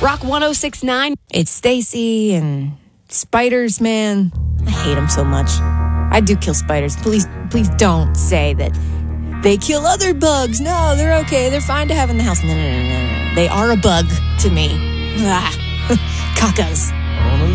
Rock 106.9. It's Stacy and spiders, man. I hate them so much. I do kill spiders. Please don't say that they kill other bugs. No, they're okay. They're fine to have in the house. No. They are a bug to me. Cacas. On a